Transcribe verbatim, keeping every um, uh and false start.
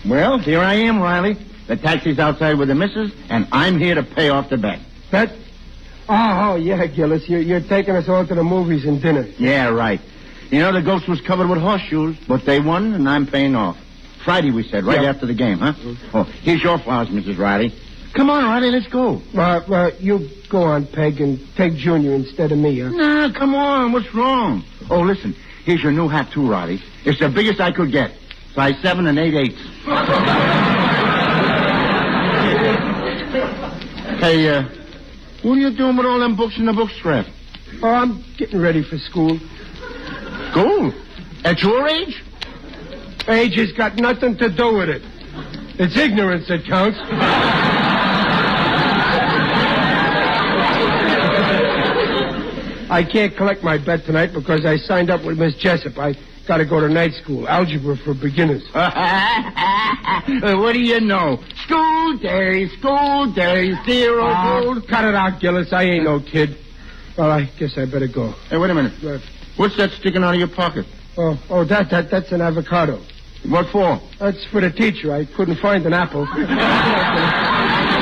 Well, here I am, Riley. The taxi's outside with the missus, and I'm here to pay off the bet. Bet? Oh, oh yeah, Gillis. You're, you're taking us all to the movies and dinner. Yeah, right. You know, the ghost was covered with horseshoes, but they won, and I'm paying off. Friday, we said, right Yeah. after the game, huh? Mm-hmm. Oh, here's your flowers, Missus Riley. Come on, Riley, let's go. Uh, uh, you go on, Peg, and take Junior instead of me, huh? Nah, come on. What's wrong? Oh, listen. Here's your new hat, too, Riley. It's the biggest I could get. Size seven and eight eighths. Hey, uh, what are you doing with all them books in the bookstore? Oh, I'm getting ready for school. School? At your age? Age has got nothing to do with it. It's ignorance that counts. I can't collect my bet tonight because I signed up with Miss Jessup. I got to go to night school, algebra for beginners. What do you know? School days, school days, zero. Oh, cut it out, Gillis. I ain't no kid. Well, I guess I better go. Hey, wait a minute. Uh, What's that sticking out of your pocket? oh, oh, that, that that's an avocado. What for? That's for the teacher. I couldn't find an apple.